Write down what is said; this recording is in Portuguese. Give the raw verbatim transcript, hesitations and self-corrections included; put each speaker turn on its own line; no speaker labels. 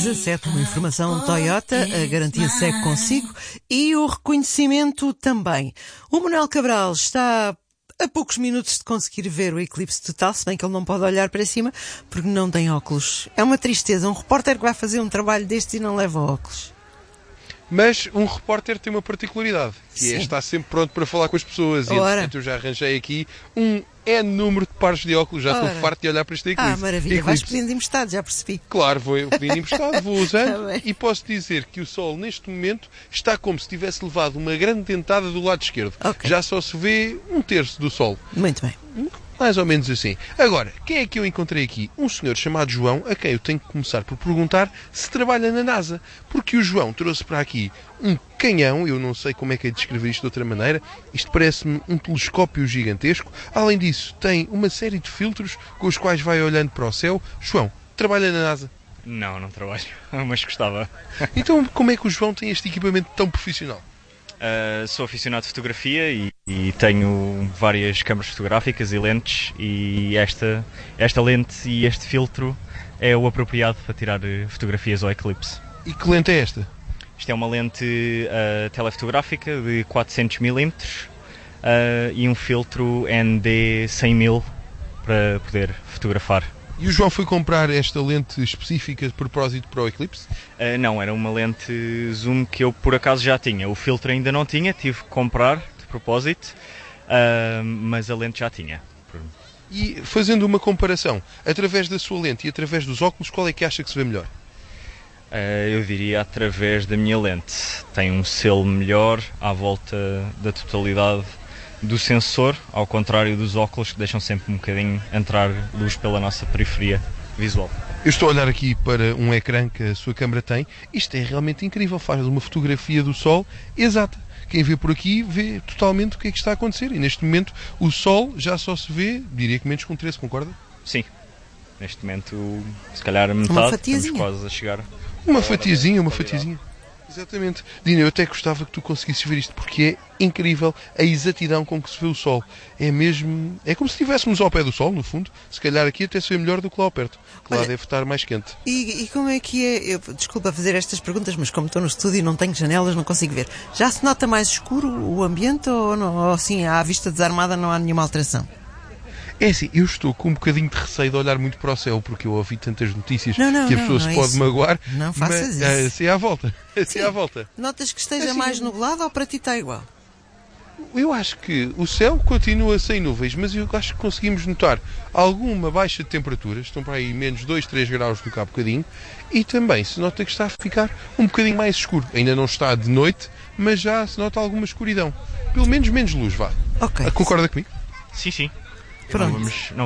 dezassete, uma informação Toyota, a garantia segue consigo e o reconhecimento também. O Manuel Cabral está a poucos minutos de conseguir ver o eclipse total, se bem que ele não pode olhar para cima porque não tem óculos. É uma tristeza, um repórter que vai fazer um trabalho destes e não leva óculos.
Mas um repórter tem uma particularidade, que
Sim.
é estar sempre pronto para falar com as pessoas. E,
Ora.
entretanto, eu já arranjei aqui um N número de pares de óculos. Já
Ora.
estou farto de olhar para este eclipse.
Ah, maravilha,
eclipse.
vais pedindo emprestado, já percebi.
Claro, vou pedindo emprestado, vou usando.
Tá bem.
E posso dizer que o Sol, neste momento, está como se tivesse levado uma grande dentada do lado esquerdo.
Ok.
Já só se vê um terço do Sol.
Muito bem.
Mais ou menos assim. Agora, quem é que eu encontrei aqui? Um senhor chamado João, a quem eu tenho que começar por perguntar se trabalha na NASA. Porque o João trouxe para aqui um canhão, eu não sei como é que é de descrever isto de outra maneira, isto parece-me um telescópio gigantesco. Além disso, tem uma série de filtros com os quais vai olhando para o céu. João, trabalha na NASA?
Não, não trabalho, mas gostava.
Então, como é que o João tem este equipamento tão profissional?
Uh, sou aficionado de fotografia e, e tenho várias câmaras fotográficas e lentes, e esta, esta lente e este filtro é o apropriado para tirar fotografias ao eclipse.
E que lente é esta?
Isto é uma lente uh, telefotográfica de quatrocentos milímetros uh, e um filtro N D cem mil para poder fotografar.
E o João foi comprar esta lente específica de propósito para o eclipse?
Uh, não, era uma lente zoom que eu por acaso já tinha. O filtro ainda não tinha, tive que comprar de propósito, uh, mas a lente já tinha.
E fazendo uma comparação, através da sua lente e através dos óculos, qual é que acha que se vê melhor?
Uh, eu diria através da minha lente. Tem um selo melhor à volta da totalidade do sensor, ao contrário dos óculos que deixam sempre um bocadinho entrar luz pela nossa periferia visual.
Eu estou a olhar aqui para um ecrã que a sua câmara tem. Isto é realmente incrível, faz uma fotografia do Sol exata. Quem vê por aqui vê totalmente o que é que está a acontecer. E neste momento o Sol já só se vê, diria que menos com treze, concorda?
Sim. Neste momento, se calhar metade,
Uma
estamos
fatiazinha.
quase a chegar.
Uma fatiazinha, uma fatiazinha. Exatamente. Dina, eu até gostava que tu conseguisses ver isto, porque é incrível a exatidão com que se vê o Sol. É mesmo... É como se estivéssemos ao pé do Sol, no fundo. Se calhar aqui até se vê melhor do que lá ao perto. Que lá
Olha,
deve estar mais quente.
E, e como é que é? Eu, desculpa fazer estas perguntas, mas como estou no estúdio e não tenho janelas, não consigo ver. Já se nota mais escuro o ambiente ou, não, ou assim, à vista desarmada não há nenhuma alteração?
É assim, eu estou com um bocadinho de receio de olhar muito para o céu, porque eu ouvi tantas notícias
Não, não,
que a
não,
pessoa
não
se
é
pode
isso.
magoar.
Não faças
mas,
isso.
ah, assim à volta. Assim
Sim.
à volta.
Notas que esteja
Assim,
mais nublado ou para ti está igual?
Eu acho que o céu continua sem nuvens, mas eu acho que conseguimos notar alguma baixa de temperaturas. Estão para aí menos dois, três graus do que há bocadinho. E também se nota que está a ficar um bocadinho mais escuro. Ainda não está de noite, mas já se nota alguma escuridão. Pelo menos menos luz, vá.
Ok.
Concorda comigo?
Sim, sim.
Pronto.
Não vamos, não